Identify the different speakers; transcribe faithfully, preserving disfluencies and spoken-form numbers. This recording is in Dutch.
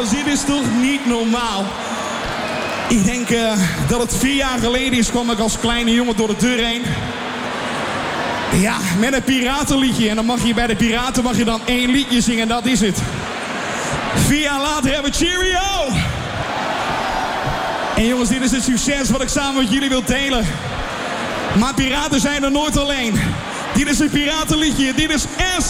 Speaker 1: Jongens, dit is toch niet normaal? Ik denk uh, dat het vier jaar geleden is, kwam ik als kleine jongen door de deur heen. Ja, met een piratenliedje. En dan mag je bij de piraten mag je dan één liedje zingen en dat is het. Vier jaar later hebben we Cheerio! En jongens, dit is het succes wat ik samen met jullie wil delen. Maar piraten zijn er nooit alleen. Dit is een piratenliedje. Dit is S